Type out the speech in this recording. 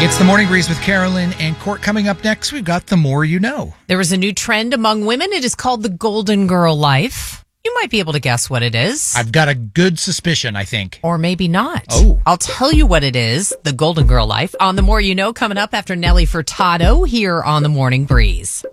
It's the Morning Breeze with Carolyn and Court. Coming up next, we've got The More You Know. There is a new trend among women. It is called the Golden Girl Life. You might be able to guess what it is. I've got a good suspicion, I think. Or maybe not. Oh. I'll tell you what it is, the Golden Girl Life, on The More You Know, coming up after Nelly Furtado here on The Morning Breeze.